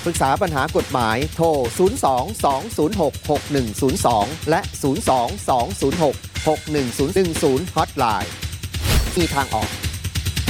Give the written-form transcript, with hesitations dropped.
ปรึกษาปัญหากฎหมายโทร 02-206-6102 และ 02-206-6110 Hotline มีทางออก